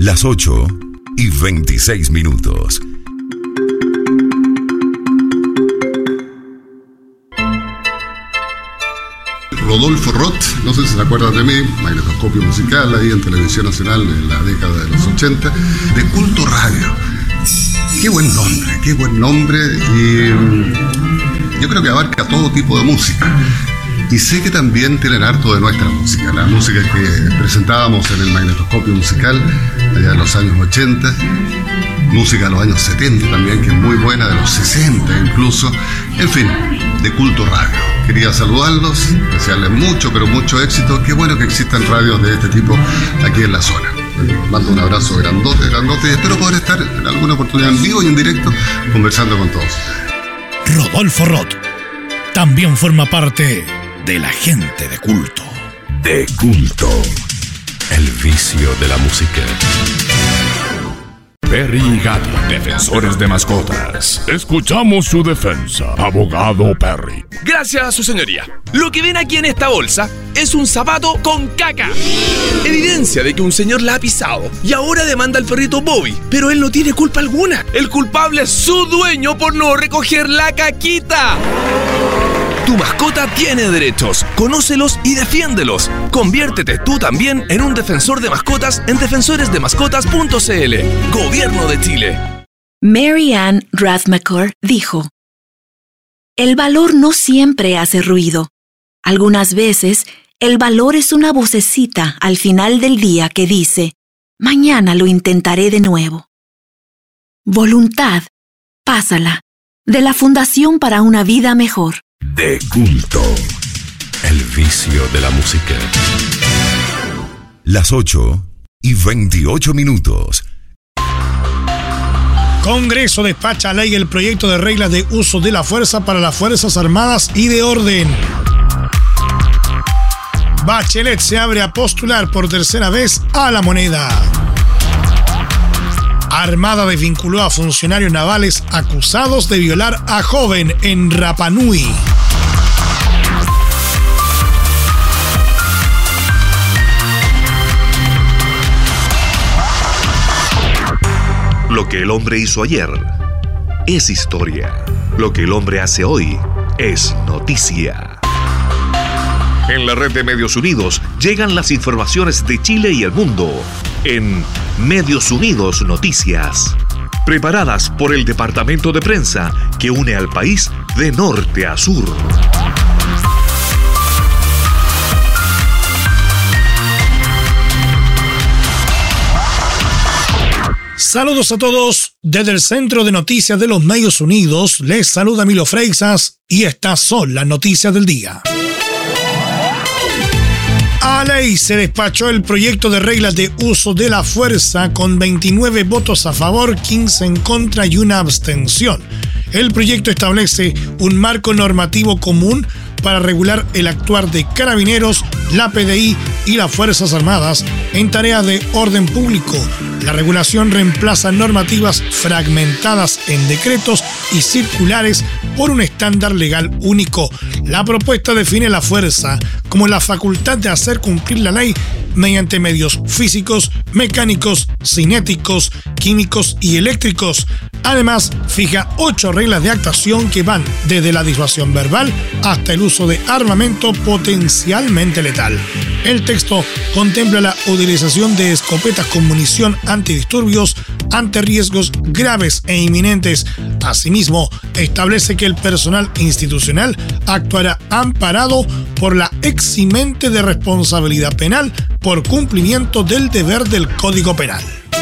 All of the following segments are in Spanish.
Las 8:26. Rodolfo Roth, no sé si se acuerdan de mí, magnetoscopio musical ahí en Televisión Nacional en la década de los 80, de Culto Radio. Qué buen nombre, y yo creo que abarca todo tipo de música. Y sé que también tienen harto de nuestra música, la música que presentábamos en el magnetoscopio musical allá en los años 80, música de los años 70 también, que es muy buena, de los 60 incluso, en fin, de Culto Radio. Quería saludarlos, desearles mucho, pero mucho éxito. Qué bueno que existan radios de este tipo aquí en la zona. Mando un abrazo grandote, y espero poder estar en alguna oportunidad en vivo y en directo conversando con todos ustedes. Rodolfo Roth también forma parte de la gente de Culto. De Culto, el vicio de la música. Perry y Gato, defensores de mascotas. Escuchamos su defensa, abogado Perry. Gracias, su señoría. Lo que ven aquí en esta bolsa es un zapato con caca. Evidencia de que un señor la ha pisado y ahora demanda al perrito Bobby, pero él no tiene culpa alguna. El culpable es su dueño por no recoger la caquita. Tu mascota tiene derechos, conócelos y defiéndelos. Conviértete tú también en un defensor de mascotas en defensoresdemascotas.cl. Gobierno de Chile. Mary Ann Rathmaker dijo: el valor no siempre hace ruido. Algunas veces, el valor es una vocecita al final del día que dice: mañana lo intentaré de nuevo. Voluntad, pásala, de la Fundación para una Vida Mejor. De Culto, el vicio de la música. Las 8:28. Congreso despacha a ley el proyecto de reglas de uso de la fuerza para las Fuerzas Armadas y de Orden. Bachelet se abre a postular por tercera vez a la moneda. Armada desvinculó a funcionarios navales acusados de violar a joven en Rapa Nui. Lo que el hombre hizo ayer es historia. Lo que el hombre hace hoy es noticia. En la red de Medios Unidos llegan las informaciones de Chile y el mundo en Medios Unidos Noticias, preparadas por el departamento de prensa que une al país de norte a sur. Saludos a todos. Desde el Centro de Noticias de los Medios Unidos les saluda Milo Freixas y estas son las noticias del día. A ley se despachó el proyecto de reglas de uso de la fuerza con 29 votos a favor, 15 en contra y una abstención. El proyecto establece un marco normativo común para regular el actuar de carabineros, la PDI y las Fuerzas Armadas en tareas de orden público. La regulación reemplaza normativas fragmentadas en decretos y circulares por un estándar legal único. La propuesta define la fuerza como la facultad de hacer cumplir la ley mediante medios físicos, mecánicos, cinéticos, químicos y eléctricos. Además, fija 8 reglas de actuación que van desde la disuasión verbal hasta el uso de armamento potencialmente letal. El texto contempla la utilización de escopetas con munición antidisturbios ante riesgos graves e inminentes. Asimismo, establece que el personal institucional actuará amparado por la eximente de responsabilidad penal por cumplimiento del deber del Código Penal.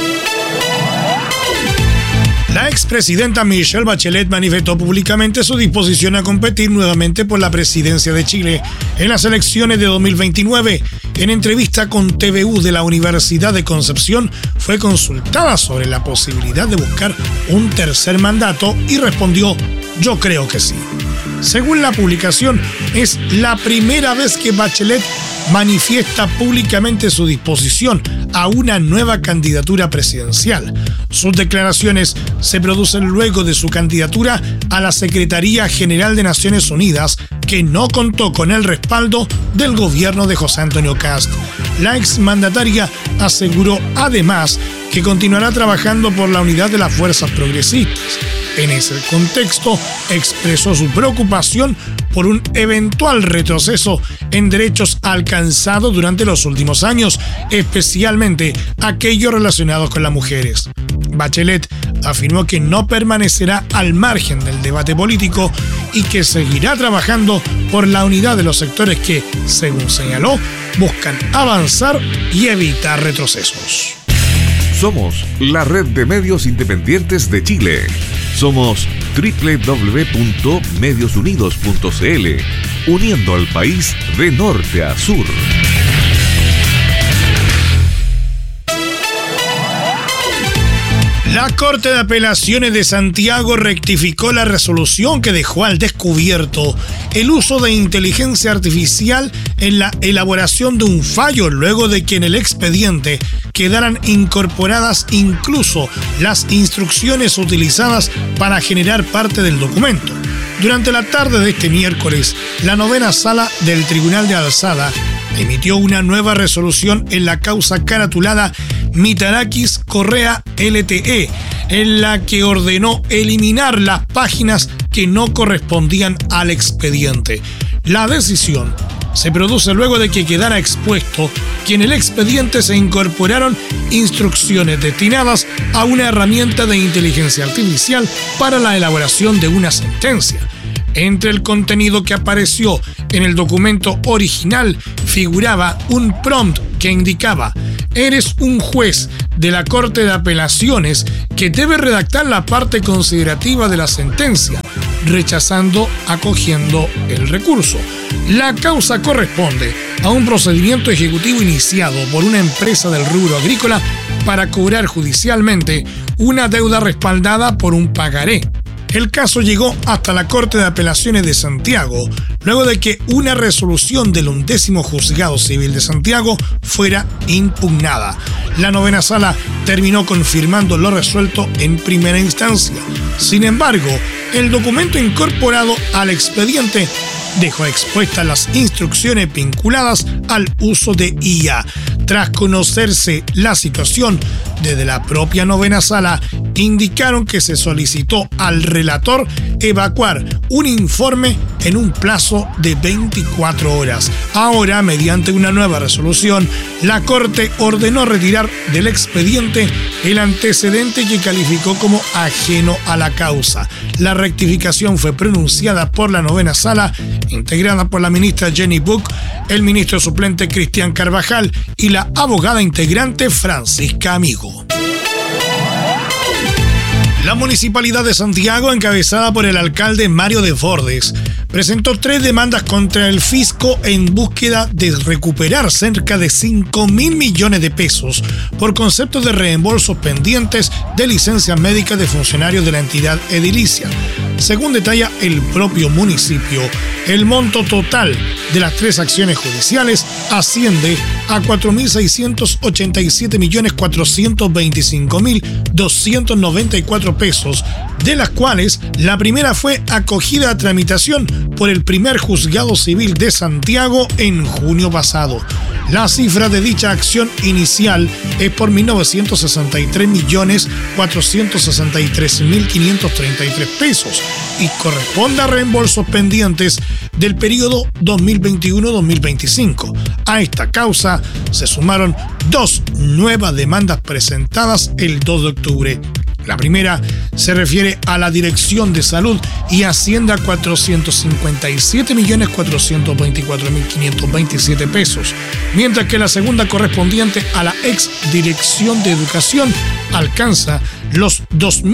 La expresidenta Michelle Bachelet manifestó públicamente su disposición a competir nuevamente por la presidencia de Chile en las elecciones de 2029. En entrevista con TVU de la Universidad de Concepción, fue consultada sobre la posibilidad de buscar un tercer mandato y respondió: "Yo creo que sí". Según la publicación, es la primera vez que Bachelet manifiesta públicamente su disposición a una nueva candidatura presidencial. Sus declaraciones se producen luego de su candidatura a la Secretaría General de Naciones Unidas, que no contó con el respaldo del gobierno de José Antonio Kast. La exmandataria aseguró además que continuará trabajando por la unidad de las fuerzas progresistas. En ese contexto, expresó su preocupación por un eventual retroceso en derechos alcanzados durante los últimos años, especialmente aquellos relacionados con las mujeres. Bachelet afirmó que no permanecerá al margen del debate político y que seguirá trabajando por la unidad de los sectores que, según señaló, buscan avanzar y evitar retrocesos. Somos la red de medios independientes de Chile. Somos www.mediosunidos.cl, uniendo al país de norte a sur. La Corte de Apelaciones de Santiago rectificó la resolución que dejó al descubierto el uso de inteligencia artificial en la elaboración de un fallo, luego de que en el expediente quedaran incorporadas incluso las instrucciones utilizadas para generar parte del documento. Durante la tarde de este miércoles, la 9ª Sala del Tribunal de Alzada emitió una nueva resolución en la causa caratulada Mitarakis Correa LTE, en la que ordenó eliminar las páginas que no correspondían al expediente. La decisión se produce luego de que quedara expuesto que en el expediente se incorporaron instrucciones destinadas a una herramienta de inteligencia artificial para la elaboración de una sentencia. Entre el contenido que apareció en el documento original figuraba un prompt que indicaba: eres un juez de la Corte de Apelaciones que debe redactar la parte considerativa de la sentencia, rechazando, acogiendo el recurso. La causa corresponde a un procedimiento ejecutivo iniciado por una empresa del rubro agrícola para cobrar judicialmente una deuda respaldada por un pagaré. El caso llegó hasta la Corte de Apelaciones de Santiago, luego de que una resolución del 11º Juzgado Civil de Santiago fuera impugnada. La 9ª Sala terminó confirmando lo resuelto en primera instancia. Sin embargo, el documento incorporado al expediente dejó expuestas las instrucciones vinculadas al uso de IA. Tras conocerse la situación, desde la propia 9ª Sala indicaron que se solicitó al relator evacuar un informe en un plazo de 24 horas. Ahora, mediante una nueva resolución, la Corte ordenó retirar del expediente el antecedente que calificó como ajeno a la causa. La rectificación fue pronunciada por la 9ª Sala, integrada por la ministra Jenny Buck, el ministro suplente Cristian Carvajal y la abogada integrante Francisca Amigo. La Municipalidad de Santiago, encabezada por el alcalde Mario Desbordes, presentó 3 demandas contra el fisco en búsqueda de recuperar cerca de 5.000 millones de pesos por conceptos de reembolsos pendientes de licencias médicas de funcionarios de la entidad edilicia. Según detalla el propio municipio, el monto total de las 3 acciones judiciales asciende a 4.687.425.294 pesos, de las cuales la primera fue acogida a tramitación por el primer Juzgado Civil de Santiago en junio pasado. La cifra de dicha acción inicial es por 1.963.463.533 pesos y corresponde a reembolsos pendientes del periodo 2021-2025. A esta causa se sumaron 2 nuevas demandas presentadas el 2 de octubre. La primera se refiere a la Dirección de Salud y asciende a 457.424.527 pesos, mientras que la segunda, correspondiente a la ex Dirección de Educación, alcanza los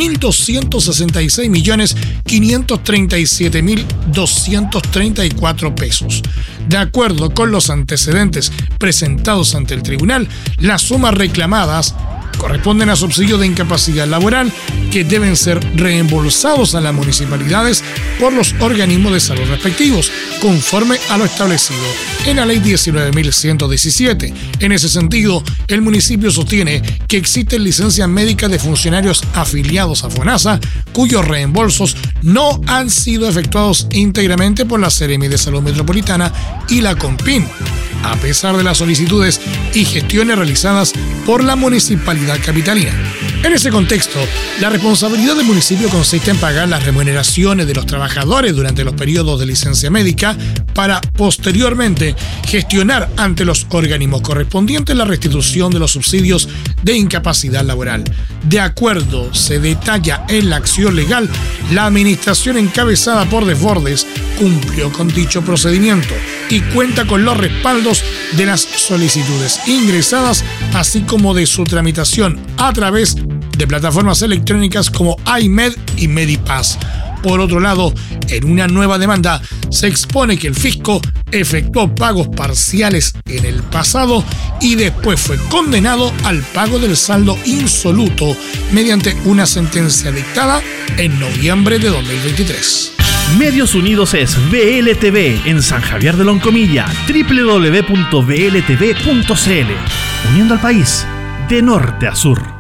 2.266.537.234 pesos. De acuerdo con los antecedentes presentados ante el tribunal, las sumas reclamadas corresponden a subsidios de incapacidad laboral que deben ser reembolsados a las municipalidades por los organismos de salud respectivos. conforme a lo establecido en la Ley 19.117. En ese sentido, el municipio sostiene que existen licencias médicas de funcionarios afiliados a FONASA cuyos reembolsos no han sido efectuados íntegramente por la Seremi de Salud Metropolitana y la CONPIN, a pesar de las solicitudes y gestiones realizadas por la Municipalidad Capitalina. En ese contexto, la responsabilidad del municipio consiste en pagar las remuneraciones de los trabajadores durante los periodos de licencia médica para posteriormente gestionar ante los organismos correspondientes la restitución de los subsidios de incapacidad laboral. De acuerdo, se detalla en la acción legal, la administración encabezada por Desbordes cumplió con dicho procedimiento y cuenta con los respaldos de las solicitudes ingresadas, así como de su tramitación a través de plataformas electrónicas como iMed y Medipass. Por otro lado, en una nueva demanda se expone que el fisco efectuó pagos parciales en el pasado y después fue condenado al pago del saldo insoluto mediante una sentencia dictada en noviembre de 2023. Medios Unidos es VLTV en San Javier de Loncomilla, www.bltv.cl, uniendo al país de norte a sur.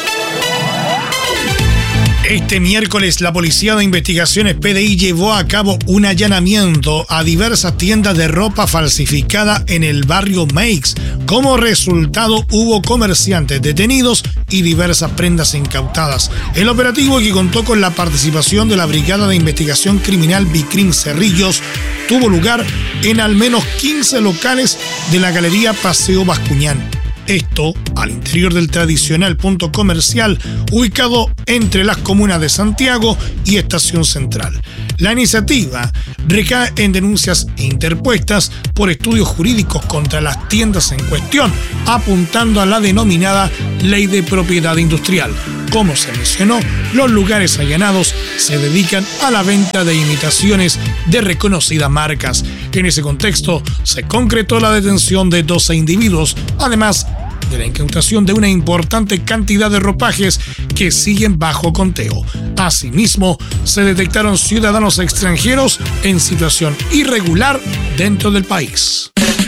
Este miércoles, la Policía de Investigaciones PDI llevó a cabo un allanamiento a diversas tiendas de ropa falsificada en el barrio Meix. Como resultado, hubo comerciantes detenidos y diversas prendas incautadas. El operativo, que contó con la participación de la Brigada de Investigación Criminal Bicrim Cerrillos, tuvo lugar en al menos 15 locales de la Galería Paseo Bascuñán. Esto al interior del tradicional punto comercial ubicado entre las comunas de Santiago y Estación Central. La iniciativa recae en denuncias interpuestas por estudios jurídicos contra las tiendas en cuestión, apuntando a la denominada Ley de Propiedad Industrial. Como se mencionó, los lugares allanados se dedican a la venta de imitaciones de reconocidas marcas. En ese contexto, se concretó la detención de 12 individuos, además de la incautación de una importante cantidad de ropajes que siguen bajo conteo. Asimismo, se detectaron ciudadanos extranjeros en situación irregular dentro del país.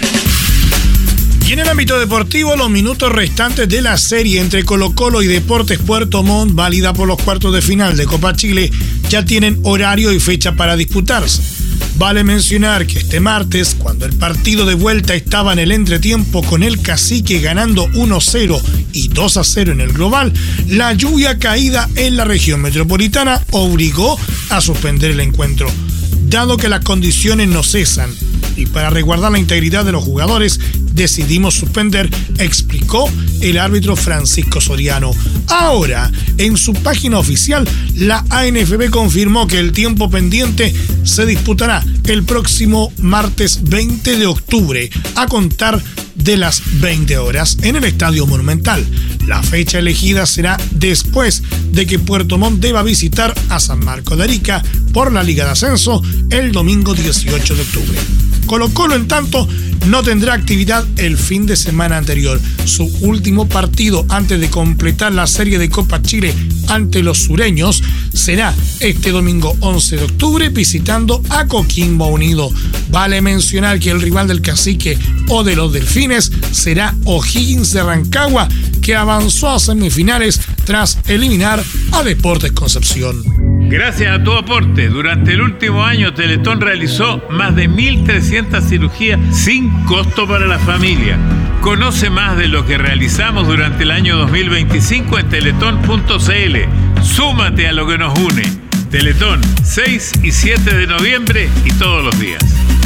Y en el ámbito deportivo, los minutos restantes de la serie entre Colo-Colo y Deportes Puerto Montt, válida por los cuartos de final de Copa Chile, ya tienen horario y fecha para disputarse. Vale mencionar que este martes, cuando el partido de vuelta estaba en el entretiempo con el Cacique ganando 1-0 y 2-0 en el global, la lluvia caída en la región metropolitana obligó a suspender el encuentro. Dado que las condiciones no cesan y para resguardar la integridad de los jugadores, decidimos suspender, explicó el árbitro Francisco Soriano. Ahora, en su página oficial, la ANFP confirmó que el tiempo pendiente se disputará el próximo martes 20 de octubre, a contar de las 20 horas en el Estadio Monumental. La fecha elegida será después de que Puerto Montt deba visitar a San Marcos de Arica por la Liga de Ascenso el domingo 18 de octubre. Colo-Colo, en tanto, no tendrá actividad el fin de semana anterior. Su último partido antes de completar la serie de Copa Chile ante los sureños será este domingo 11 de octubre visitando a Coquimbo Unido. Vale mencionar que el rival del Cacique o de los Delfines será O'Higgins de Rancagua, que avanzó a semifinales tras eliminar a Deportes Concepción. Gracias a tu aporte, durante el último año Teletón realizó más de 1.300 cirugías sin costo para la familia. Conoce más de lo que realizamos durante el año 2025 en teletón.cl. Súmate a lo que nos une. Teletón, 6 y 7 de noviembre y todos los días.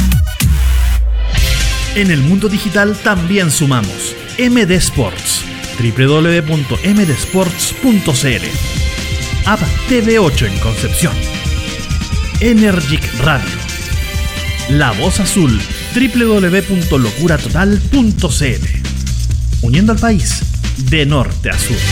En el mundo digital también sumamos MD Sports, www.mdsports.cl. App TV8 en Concepción. Energic Radio. La Voz Azul, www.locuratotal.cl. Uniendo al país de norte a sur.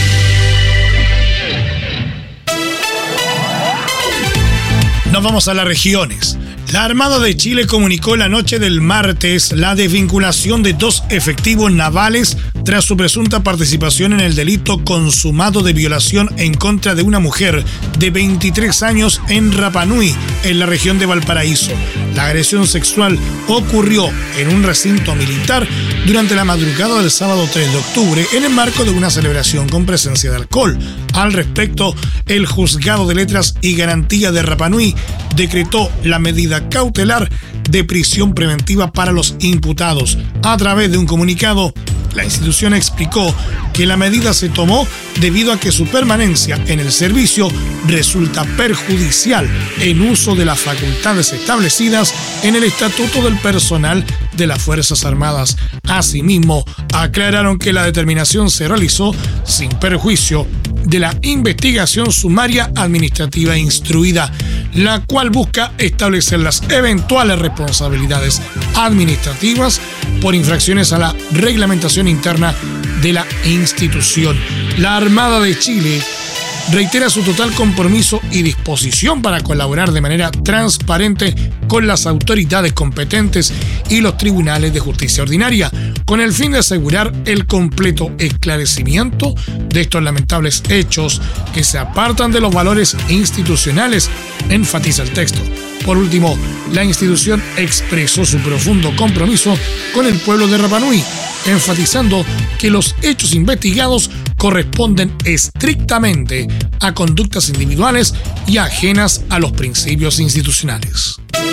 Nos vamos a las regiones. La Armada de Chile comunicó la noche del martes la desvinculación de 2 efectivos navales tras su presunta participación en el delito consumado de violación en contra de una mujer de 23 años en Rapa Nui, en la región de Valparaíso. La agresión sexual ocurrió en un recinto militar durante la madrugada del sábado 3 de octubre en el marco de una celebración con presencia de alcohol. Al respecto, el Juzgado de Letras y Garantía de Rapa Nui decretó la medida cautelar de prisión preventiva para los imputados. A través de un comunicado, la institución explicó que la medida se tomó debido a que su permanencia en el servicio resulta perjudicial en uso de las facultades establecidas en el Estatuto del Personal de las Fuerzas Armadas. Asimismo, aclararon que la determinación se realizó sin perjuicio de la investigación sumaria administrativa instruida, la cual busca establecer las eventuales responsabilidades administrativas por infracciones a la reglamentación interna de la institución. La Armada de Chile reitera su total compromiso y disposición para colaborar de manera transparente con las autoridades competentes y los tribunales de justicia ordinaria, con el fin de asegurar el completo esclarecimiento de estos lamentables hechos que se apartan de los valores institucionales, enfatiza el texto. Por último, la institución expresó su profundo compromiso con el pueblo de Rapa Nui, enfatizando que los hechos investigados corresponden estrictamente a conductas individuales y ajenas a los principios institucionales.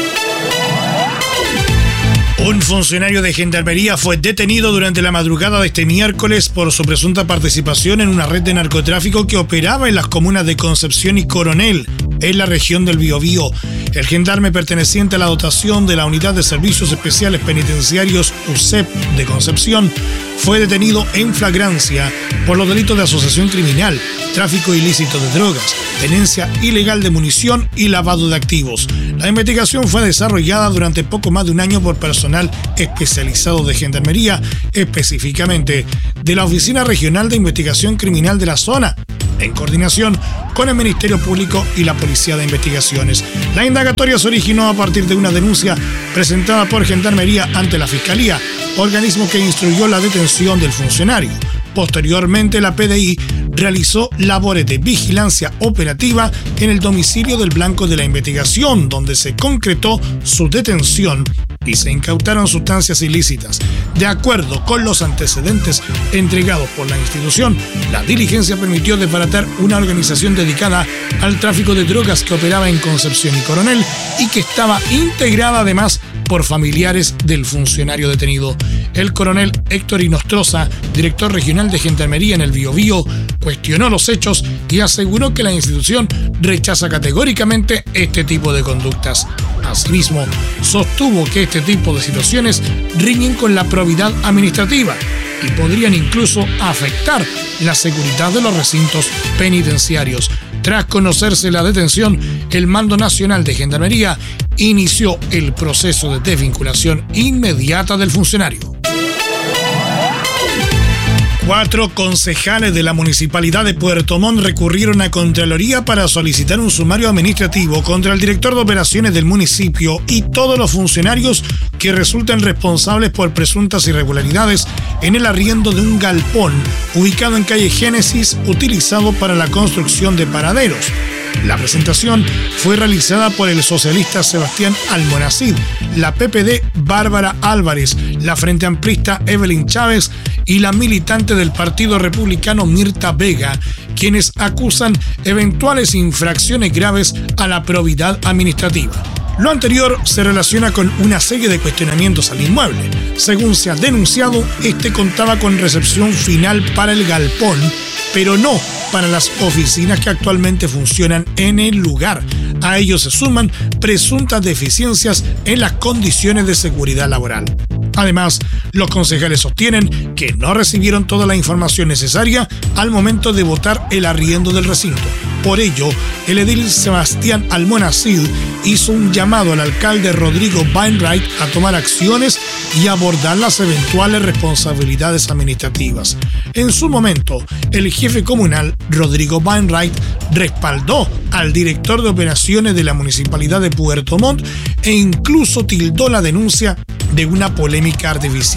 Un funcionario de Gendarmería fue detenido durante la madrugada de este miércoles por su presunta participación en una red de narcotráfico que operaba en las comunas de Concepción y Coronel, en la región del Biobío. El gendarme perteneciente a la dotación de la Unidad de Servicios Especiales Penitenciarios USEP de Concepción fue detenido en flagrancia por los delitos de asociación criminal, tráfico ilícito de drogas, tenencia ilegal de munición y lavado de activos. La investigación fue desarrollada durante poco más de un año por personal especializado de Gendarmería, específicamente de la Oficina Regional de Investigación Criminal de la zona, en coordinación con el Ministerio Público y la Policía de Investigaciones. La indagatoria se originó a partir de una denuncia presentada por Gendarmería ante la Fiscalía, organismo que instruyó la detención del funcionario. Posteriormente, la PDI realizó labores de vigilancia operativa en el domicilio del blanco de la investigación, donde se concretó su detención y se incautaron sustancias ilícitas. De acuerdo con los antecedentes entregados por la institución, la diligencia permitió desbaratar una organización dedicada al tráfico de drogas que operaba en Concepción y Coronel y que estaba integrada además por familiares del funcionario detenido. El coronel Héctor Inostroza, director regional de Gendarmería en el Biobío, cuestionó los hechos y aseguró que la institución rechaza categóricamente este tipo de conductas. Asimismo, sostuvo que este tipo de situaciones riñen con la probidad administrativa y podrían incluso afectar la seguridad de los recintos penitenciarios. Tras conocerse la detención, el Mando Nacional de Gendarmería inició el proceso de desvinculación inmediata del funcionario. 4 concejales de la Municipalidad de Puerto Montt recurrieron a Contraloría para solicitar un sumario administrativo contra el director de operaciones del municipio y todos los funcionarios que resulten responsables por presuntas irregularidades en el arriendo de un galpón ubicado en calle Génesis utilizado para la construcción de paraderos. La presentación fue realizada por el socialista Sebastián Almonacid, la PPD Bárbara Álvarez, la Frente Amplista Evelyn Chávez y la militante del Partido Republicano Mirta Vega, quienes acusan eventuales infracciones graves a la probidad administrativa. Lo anterior se relaciona con una serie de cuestionamientos al inmueble. Según se ha denunciado, este contaba con recepción final para el galpón, pero no para las oficinas que actualmente funcionan en el lugar. A ello se suman presuntas deficiencias en las condiciones de seguridad laboral. Además, los concejales sostienen que no recibieron toda la información necesaria al momento de votar el arriendo del recinto. Por ello, el edil Sebastián Almonacid hizo un llamado al alcalde Rodrigo Wainwright a tomar acciones y abordar las eventuales responsabilidades administrativas. En su momento, el jefe comunal, Rodrigo Wainwright, respaldó al director de operaciones de la Municipalidad de Puerto Montt e incluso tildó la denuncia de una polémica artificial.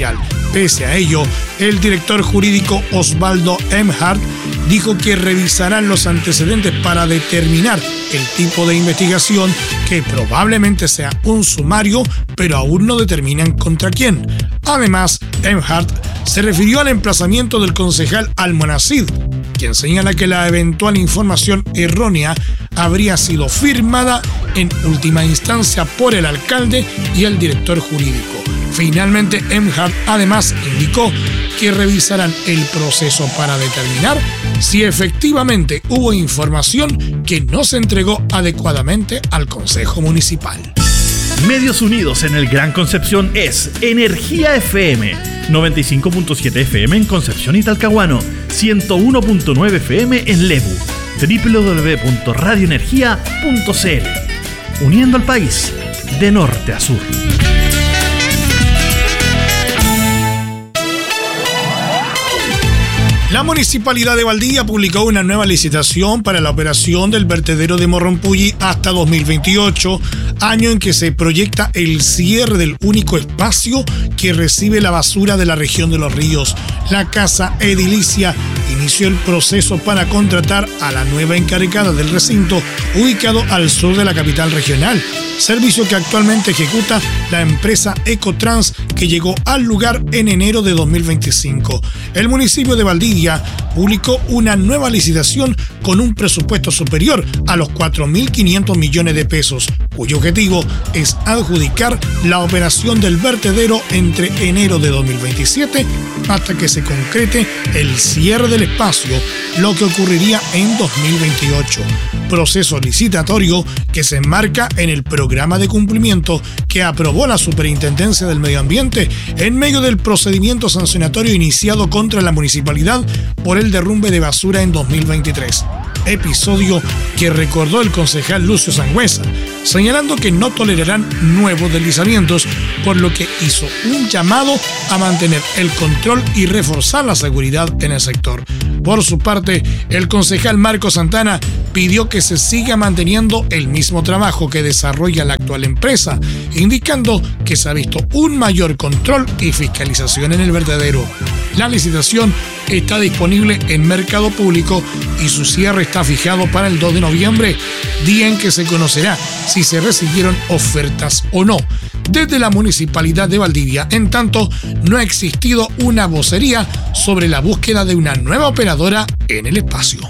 Pese a ello, el director jurídico Osvaldo Emhart dijo que revisarán los antecedentes para determinar el tipo de investigación, que probablemente sea un sumario, pero aún no determinan contra quién. Además, Emhart se refirió al emplazamiento del concejal Almonacid, quien señala que la eventual información errónea habría sido firmada en última instancia por el alcalde y el director jurídico. Finalmente, Emhart además indicó que revisarán el proceso para determinar si efectivamente hubo información que no se entregó adecuadamente al Consejo Municipal. Medios unidos en el Gran Concepción es Energía FM, 95.7 FM en Concepción y Talcahuano, 101.9 FM en Lebu, www.radioenergia.cl, uniendo al país de norte a sur. La Municipalidad de Valdivia publicó una nueva licitación para la operación del vertedero de Morrompulli hasta 2028, año en que se proyecta el cierre del único espacio que recibe la basura de la región de Los Ríos. La Casa Edilicia inició el proceso para contratar a la nueva encargada del recinto, ubicado al sur de la capital regional, servicio que actualmente ejecuta la empresa Ecotrans, que llegó al lugar en enero de 2025. El municipio de Valdivia publicó una nueva licitación con un presupuesto superior a los 4.500 millones de pesos, cuyo objetivo es adjudicar la operación del vertedero entre enero de 2027 hasta que se concrete el cierre del espacio, lo que ocurriría en 2028. Proceso licitatorio que se enmarca en el programa de cumplimiento que aprobó la Superintendencia del Medio Ambiente en medio del procedimiento sancionatorio iniciado contra la municipalidad por el derrumbe de basura en 2023. Episodio que recordó el concejal Lucio Sangüesa, señalando que no tolerarán nuevos deslizamientos, por lo que hizo un llamado a mantener el control y reforzar la seguridad en el sector. Por su parte, el concejal Marco Santana pidió que se siga manteniendo el mismo trabajo que desarrolla la actual empresa, indicando que se ha visto un mayor control y fiscalización en el vertedero. La licitación está disponible en Mercado Público y su cierre está fijado para el 2 de noviembre, día en que se conocerá si se recibieron ofertas o no. Desde la Municipalidad de Valdivia, en tanto, no ha existido una vocería sobre la búsqueda de una nueva operadora en el espacio.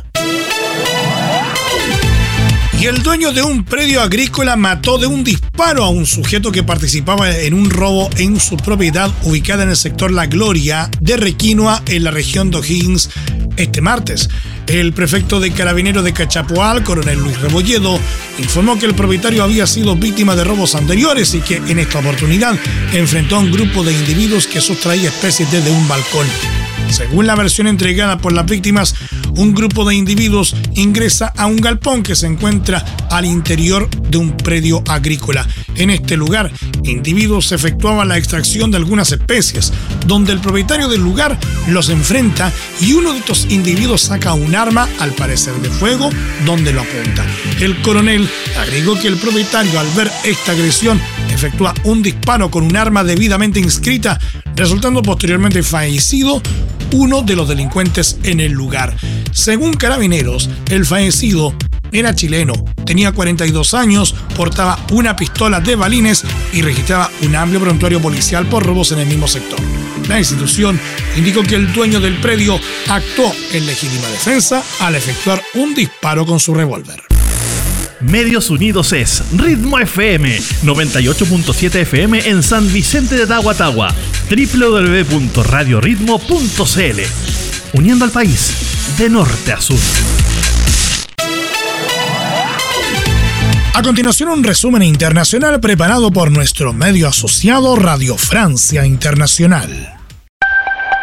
Y el dueño de un predio agrícola mató de un disparo a un sujeto que participaba en un robo en su propiedad ubicada en el sector La Gloria de Requinoa, en la región de O'Higgins, este martes. El prefecto de Carabineros de Cachapoal, coronel Luis Rebolledo, informó que el propietario había sido víctima de robos anteriores y que en esta oportunidad enfrentó a un grupo de individuos que sustraía especies desde un balcón. Según la versión entregada por las víctimas, un grupo de individuos ingresa a un galpón que se encuentra al interior de un predio agrícola. En este lugar, individuos efectuaban la extracción de algunas especies, donde el propietario del lugar los enfrenta y uno de estos individuos saca un arma, al parecer de fuego, donde lo apunta. El coronel agregó que el propietario, al ver esta agresión, efectúa un disparo con un arma debidamente inscrita, resultando posteriormente fallecido uno de los delincuentes en el lugar. Según Carabineros, el fallecido era chileno, tenía 42 años, portaba una pistola de balines y registraba un amplio prontuario policial por robos en el mismo sector. La institución indicó que el dueño del predio actuó en legítima defensa al efectuar un disparo con su revólver. Medios unidos es Ritmo FM, 98.7 FM en San Vicente de Tagua, www.radioritmo.cl, uniendo al país de norte a sur. A continuación, un resumen internacional preparado por nuestro medio asociado Radio Francia Internacional.